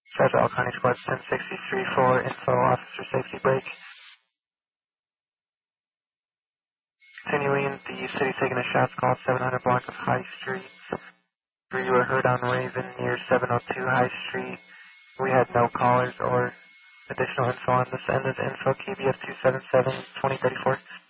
Roger, all County Squad 1063 for info officer safety break. Continuing, the city taking a shots call 700 block of High Street. You were heard on Raven near 702 High Street. We had no callers or additional info on this end of the info, KBF 277 2034.